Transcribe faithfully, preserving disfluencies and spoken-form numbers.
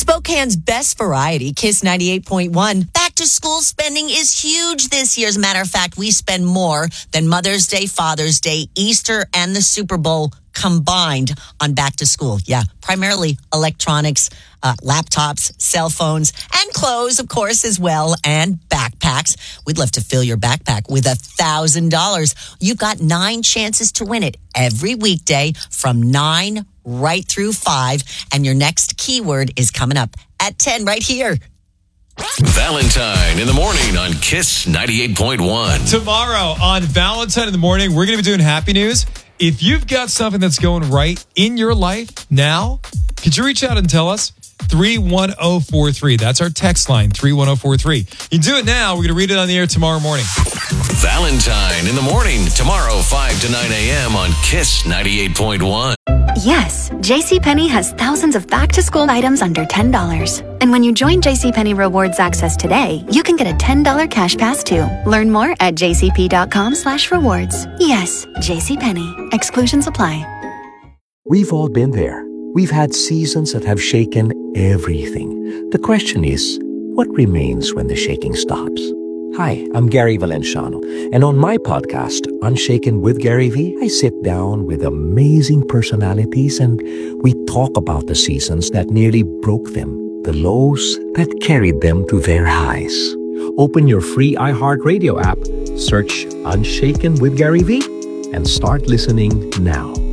Spokane's best variety, Kiss ninety-eight point one. Back to school spending is huge this year. As a matter of fact, we spend more than Mother's Day, Father's Day, Easter, and the Super Bowl combined on back to school. Yeah, primarily electronics, uh, laptops, cell phones, and clothes, of course, as well, and backpacks. We'd love to fill your backpack with a thousand dollars. You've got nine chances to win it every weekday from nine right through five. And your next keyword is coming up at ten right here. Valentine in the morning on Kiss ninety-eight point one. Tomorrow on Valentine in the morning, we're going to be doing happy news. If you've got something that's going right in your life now, could you reach out and tell us? three one zero four three. That's our text line, three one zero four three. You can do it now. We're going to read it on the air tomorrow morning. Valentine in the morning, tomorrow, five to nine a.m. on Kiss ninety-eight point one. Yes, JCPenney has thousands of back-to-school items under ten dollars. And when you join JCPenney Rewards Access today, you can get a ten dollars cash pass too. Learn more at jcp.com slash rewards. Yes, JCPenney. Exclusions apply. We've all been there. We've had seasons that have shaken everything. The question is, what remains when the shaking stops? Hi, I'm Gary Valenciano, and on my podcast, Unshaken with Gary V, I sit down with amazing personalities and we talk about the seasons that nearly broke them, the lows that carried them to their highs. Open your free iHeartRadio app, search Unshaken with Gary V, and start listening now.